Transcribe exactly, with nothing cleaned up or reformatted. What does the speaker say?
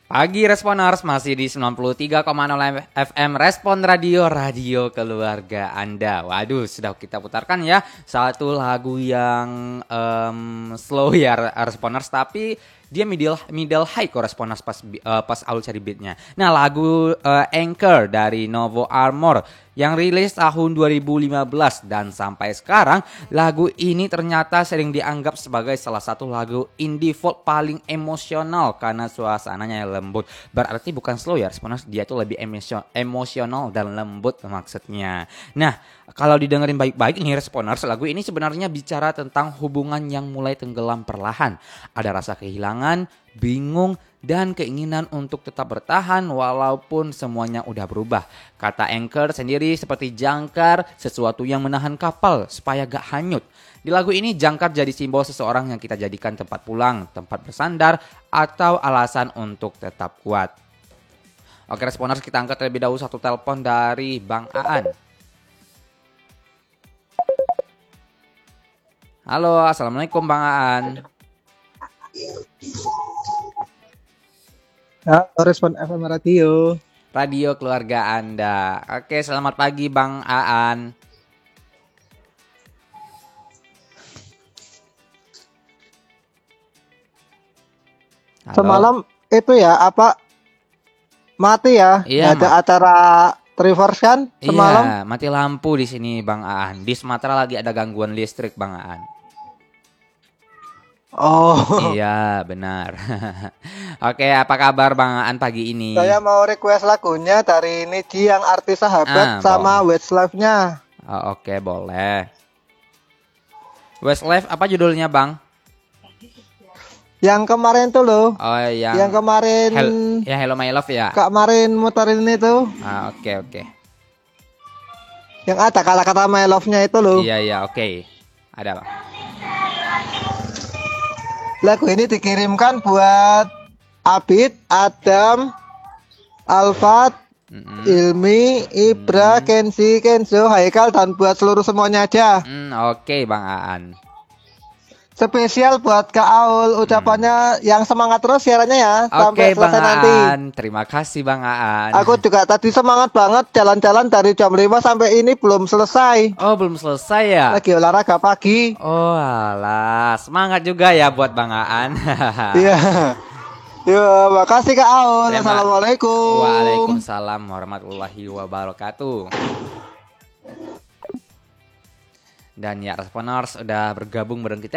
Pagi Responers masih di sembilan puluh tiga koma nol F M Respon Radio, radio keluarga Anda. Waduh, sudah kita putarkan ya satu lagu yang um, slow ya Responers, tapi dia middle middle high kok Responers pas uh, pas awal cari beatnya. Nah, lagu uh, Anchor dari Novo Armor yang rilis tahun dua ribu lima belas dan sampai sekarang lagu ini ternyata sering dianggap sebagai salah satu lagu indie folk paling emosional karena suasananya yang lembut. Berarti bukan slow ya Responers, dia tuh lebih emosional dan lembut maksudnya. Nah, kalau didengerin baik-baik nih Responers, lagu ini sebenarnya bicara tentang hubungan yang mulai tenggelam perlahan. Ada rasa kehilangan, bingung, dan keinginan untuk tetap bertahan walaupun semuanya udah berubah. Kata Anchor sendiri seperti jangkar, sesuatu yang menahan kapal supaya gak hanyut. Di lagu ini jangkar jadi simbol seseorang yang kita jadikan tempat pulang, tempat bersandar, atau alasan untuk tetap kuat. Oke Responers, kita angkat terlebih dahulu satu telepon dari Bang Aan. Halo, assalamualaikum Bang Aan. Ya, Respon F M Radio. Radio keluarga Anda. Oke, selamat pagi Bang Aan. Halo. Semalam itu ya apa mati ya? Iya, ada ma- acara Trivers kan semalam? Iya, mati lampu di sini Bang Aan. Di Sumatera lagi ada gangguan listrik Bang Aan. Oh. Iya, benar. Oke, apa kabar Bang Aan pagi ini? Saya mau request lagunya dari Niji yang artis sahabat Ah, sama boleh. Westlife-nya. Oh, oke, boleh. Westlife apa judulnya Bang? Yang kemarin tuh loh. Oh, yang Yang kemarin Hel- ya Hello My Love ya. kemarin muterin itu. Ah, oke oke. Yang ada kata-kata My Love-nya itu loh. Iya iya, oke. Ada Bang. Lagu ini dikirimkan buat Abid, Adam, Alfat, Mm-mm. Ilmi, Ibra, Kenzi, Kenzo, Haikal, dan buat seluruh semuanya aja. Hmm, oke Bang Aan. Spesial buat Kak Aul, ucapannya yang semangat terus siarannya ya sampai Oke Bang selesai nanti. Aan, terima kasih Bang Aan. Aku juga tadi semangat banget jalan-jalan dari jam lima sampai ini belum selesai. Oh, belum selesai ya? Lagi olahraga pagi. Oh alah, semangat juga ya buat Bang Aan. Iya. Yo, makasih Kak Aul. Terima- Assalamualaikum. Waalaikumsalam warahmatullahi wabarakatuh. Dan ya Responers udah bergabung bareng kita